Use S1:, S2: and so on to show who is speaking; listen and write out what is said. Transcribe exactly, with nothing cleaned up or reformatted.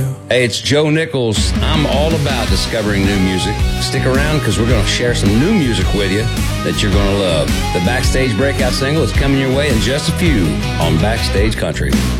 S1: Hey, it's Joe Nichols. I'm all about discovering new music. Stick around because we're going to share some new music with you that you're going to love. The Backstage Breakout single is coming your way in just a few on Backstage Country.